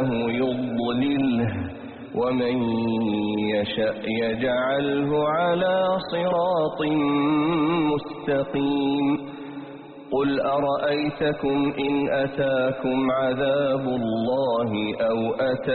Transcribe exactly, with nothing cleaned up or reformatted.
يضلله ومن يشأ يجعله على صراط مستقيم قل أرأيتكم إن أتاكم عذاب الله أو أتى